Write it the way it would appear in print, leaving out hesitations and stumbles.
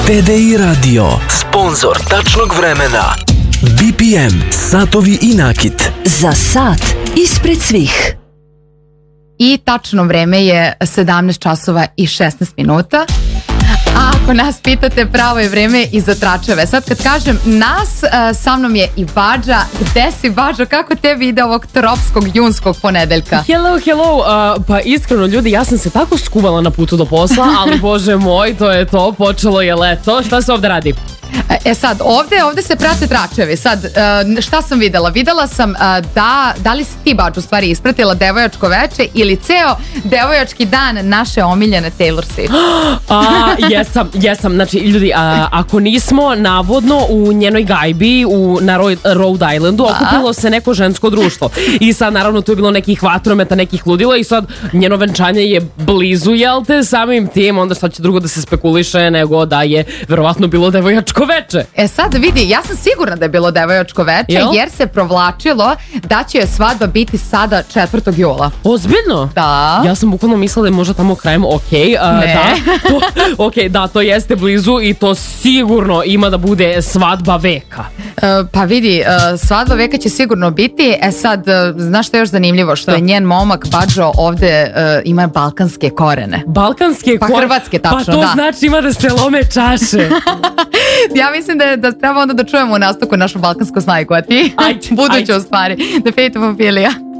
TDI Radio, sponsor tačnog vremena. BPM, satovi i nakit. Za sat ispred svih. I tačno vreme je 17 časova i 16 minuta. A ako nas pitate, pravo je vreme i za tračeve. Sad kad kažem nas, sa mnom je i Badža. Gde si, Badžo? Kako tebi ide ovog tropskog junskog ponedeljka? Hello. Pa iskreno ljudi, ja sam se tako skuvala na putu do posla, ali bože moj, to je to, počelo je leto. Šta se ovde radi? E sad, ovde se prate tračevi. Sad, šta sam videla? Videla sam da li si ti, Badžo, u stvari ispratila devojačko veče ili ceo devojački dan naše omiljene Taylor Swift? Jesam. Znači, ljudi, ako nismo, navodno u njenoj gajbi na Rhode Islandu okupilo se neko žensko društvo. I sad, naravno, tu je bilo nekih vatrometa, nekih ludila i sad njeno venčanje je blizu, jel te, samim tim, onda šta će drugo da se spekuliše nego da je verovatno bilo devojačko veče. E sad vidi, ja sam sigurna da je bilo devojačko veče, jer se provlačilo da će svadba biti sada 4. jula. Ozbiljno? Da. Ja sam bukvalno mislila da je možda tamo krajem, da, to jeste blizu i to sigurno ima da bude svadba veka. Pa vidi, svadba veka će sigurno biti. E sad, znaš što je još zanimljivo? Što je njen momak Badžo ovde ima balkanske korene. Balkanske korene? Pa hrvatske, tačno, da. Pa to znači ima da se lome čaše. Ja mislim da treba onda da čujemo u nastavku našu balkansku snajku, a ti buduću u stvari. The Fate of Ophelia.